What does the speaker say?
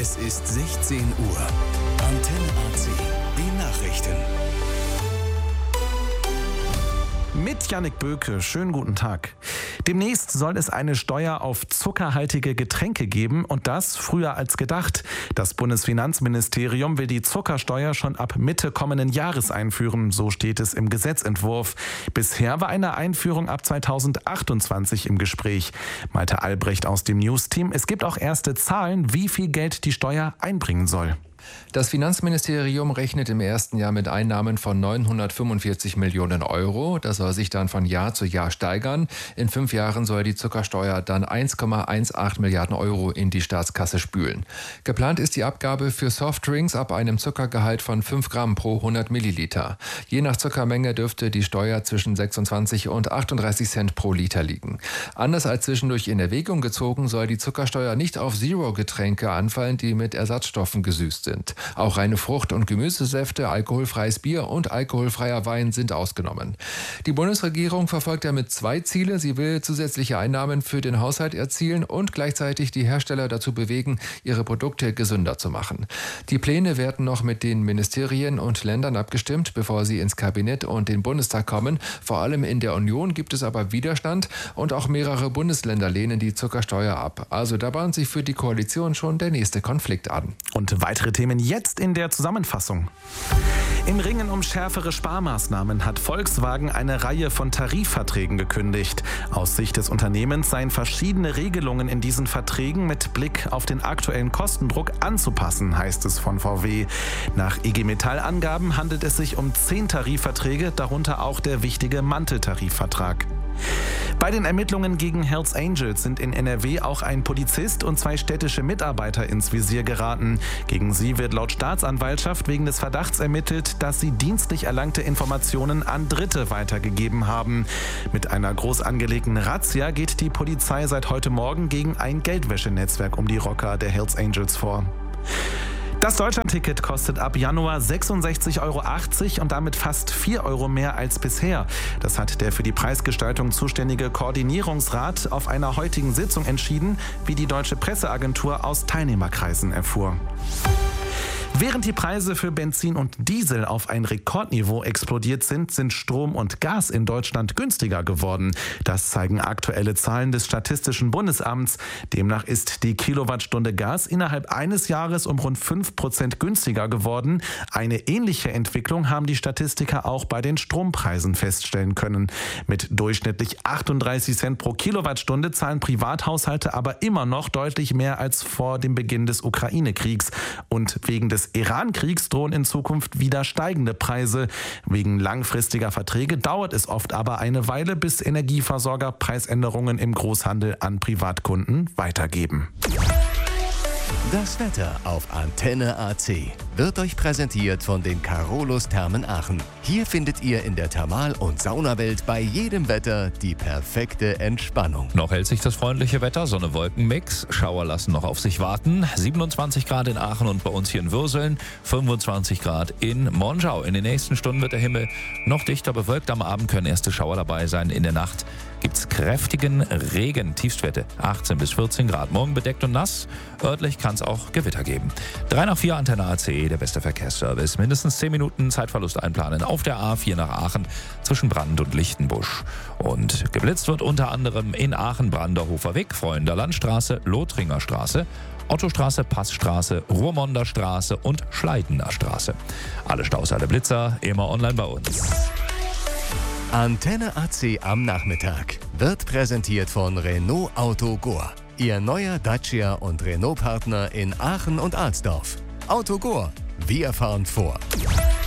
Es ist 16 Uhr. Antenne AC. Die Nachrichten. Mit Jannik Böke, schönen guten Tag. Demnächst soll es eine Steuer auf zuckerhaltige Getränke geben und das früher als gedacht. Das Bundesfinanzministerium will die Zuckersteuer schon ab Mitte kommenden Jahres einführen, so steht es im Gesetzentwurf. Bisher war eine Einführung ab 2028 im Gespräch. Malte Albrecht aus dem News-Team. Es gibt auch erste Zahlen, wie viel Geld die Steuer einbringen soll. Das Finanzministerium rechnet im ersten Jahr mit Einnahmen von 945 Millionen Euro. Das soll sich dann von Jahr zu Jahr steigern. In 5 Jahren soll die Zuckersteuer dann 1,18 Milliarden Euro in die Staatskasse spülen. Geplant ist die Abgabe für Softdrinks ab einem Zuckergehalt von 5 Gramm pro 100 Milliliter. Je nach Zuckermenge dürfte die Steuer zwischen 26 und 38 Cent pro Liter liegen. Anders als zwischendurch in Erwägung gezogen, soll die Zuckersteuer nicht auf Zero-Getränke anfallen, die mit Ersatzstoffen gesüßt sind. Auch reine Frucht- und Gemüsesäfte, alkoholfreies Bier und alkoholfreier Wein sind ausgenommen. Die Bundesregierung verfolgt damit 2 Ziele. Sie will zusätzliche Einnahmen für den Haushalt erzielen und gleichzeitig die Hersteller dazu bewegen, ihre Produkte gesünder zu machen. Die Pläne werden noch mit den Ministerien und Ländern abgestimmt, bevor sie ins Kabinett und den Bundestag kommen. Vor allem in der Union gibt es aber Widerstand und auch mehrere Bundesländer lehnen die Zuckersteuer ab. Also da bahnt sich für die Koalition schon der nächste Konflikt an. Und weitere Themen jetzt in der Zusammenfassung. Im Ringen um schärfere Sparmaßnahmen hat Volkswagen eine Reihe von Tarifverträgen gekündigt. Aus Sicht des Unternehmens seien verschiedene Regelungen in diesen Verträgen mit Blick auf den aktuellen Kostendruck anzupassen, heißt es von VW. Nach IG Metall-Angaben handelt es sich um 10 Tarifverträge, darunter auch der wichtige Manteltarifvertrag. Bei den Ermittlungen gegen Hells Angels sind in NRW auch ein Polizist und 2 städtische Mitarbeiter ins Visier geraten. Gegen sie wird laut Staatsanwaltschaft wegen des Verdachts ermittelt, dass sie dienstlich erlangte Informationen an Dritte weitergegeben haben. Mit einer groß angelegten Razzia geht die Polizei seit heute Morgen gegen ein Geldwäschenetzwerk um die Rocker der Hells Angels vor. Das Deutschlandticket kostet ab Januar 66,80 € und damit fast 4 € mehr als bisher. Das hat der für die Preisgestaltung zuständige Koordinierungsrat auf einer heutigen Sitzung entschieden, wie die Deutsche Presseagentur aus Teilnehmerkreisen erfuhr. Während die Preise für Benzin und Diesel auf ein Rekordniveau explodiert sind, sind Strom und Gas in Deutschland günstiger geworden. Das zeigen aktuelle Zahlen des Statistischen Bundesamts. Demnach ist die Kilowattstunde Gas innerhalb eines Jahres um rund 5% günstiger geworden. Eine ähnliche Entwicklung haben die Statistiker auch bei den Strompreisen feststellen können. Mit durchschnittlich 38 Cent pro Kilowattstunde zahlen Privathaushalte aber immer noch deutlich mehr als vor dem Beginn des Ukraine-Kriegs. Und wegen des Iran-Kriegs drohen in Zukunft wieder steigende Preise. Wegen langfristiger Verträge dauert es oft aber eine Weile, bis Energieversorger Preisänderungen im Großhandel an Privatkunden weitergeben. Das Wetter auf Antenne AC wird euch präsentiert von den Carolus Thermen Aachen. Hier findet ihr in der Thermal- und Saunawelt bei jedem Wetter die perfekte Entspannung. Noch hält sich das freundliche Wetter, Sonne-Wolken-Mix. Schauer lassen noch auf sich warten. 27 Grad in Aachen und bei uns hier in Würseln, 25 Grad in Monschau. In den nächsten Stunden wird der Himmel noch dichter bewölkt. Am Abend können erste Schauer dabei sein. In der Nacht gibt es kräftigen Regen. Tiefstwerte 18 bis 14 Grad. Morgen bedeckt und nass. Örtlich kann es auch Gewitter geben. 3 nach 4 Antenne AC, der beste Verkehrsservice. Mindestens 10 Minuten Zeitverlust einplanen auf der A4 nach Aachen zwischen Brand und Lichtenbusch. Und geblitzt wird unter anderem in Aachen Branderhofer Weg, Freunder Landstraße, Lothringer Straße, Ottostraße, Passstraße, Ruhrmonder Straße und Schleidener Straße. Alle Staus, alle Blitzer, immer online bei uns. Antenne AC am Nachmittag wird präsentiert von Renault Autogor. Ihr neuer Dacia und Renault-Partner in Aachen und Alsdorf. Autogor, wir fahren vor.